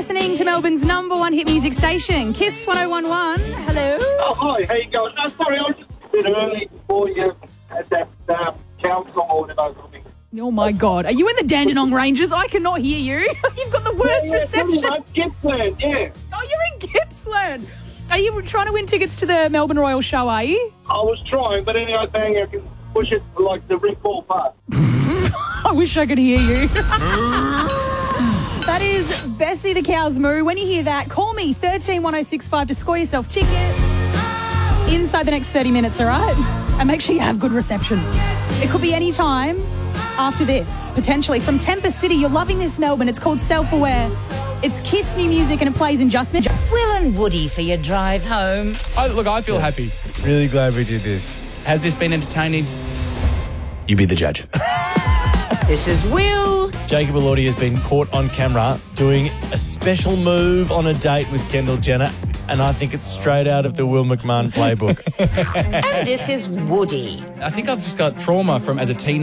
listening to Melbourne's number one hit music station, Kiss 1011. Hello. Oh, hi, how you going? No, sorry, I was just a bit early before you had that council or whatever. Oh, my God. Are you in the Dandenong Ranges? I cannot hear you. You've got the worst reception. Gippsland, yeah. Oh, you're in Gippsland. Are you trying to win tickets to the Melbourne Royal Show, are you? I was trying, but anyway, bang, I can push it like the Rick Ball part. I wish I could hear you. That is Bessie the Cow's Moo. When you hear that, call me 131065 to score yourself tickets inside the next 30 minutes, all right? And make sure you have good reception. It could be any time after this, potentially. From Tempest City, you're loving this, Melbourne. It's called Self-Aware. It's Kiss new music and it plays in just minutes. Will and Woody for your drive home. I feel happy. Really glad we did this. Has this been entertaining? You be the judge. This is Will. Jacob Elordi has been caught on camera doing a special move on a date with Kendall Jenner, and I think it's straight out of the Will McMahon playbook. And this is Woody. I think I've just got trauma from as a teenager.